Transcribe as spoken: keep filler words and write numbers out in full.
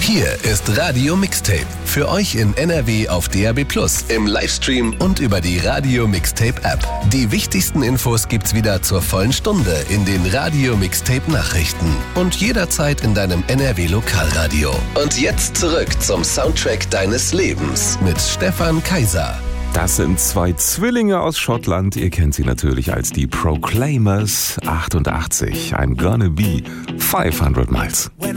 Hier ist Radio Mixtape. Für euch in N R W auf D A B plus, im Livestream und über die Radio Mixtape App. Die wichtigsten Infos gibt's wieder zur vollen Stunde in den Radio Mixtape Nachrichten und jederzeit in deinem N R W Lokalradio. Und jetzt zurück zum Soundtrack deines Lebens mit Stefan Kaiser. Das sind zwei Zwillinge aus Schottland. Ihr kennt sie natürlich als die Proclaimers. achtundachtzig. I'm gonna be fünfhundert Miles. When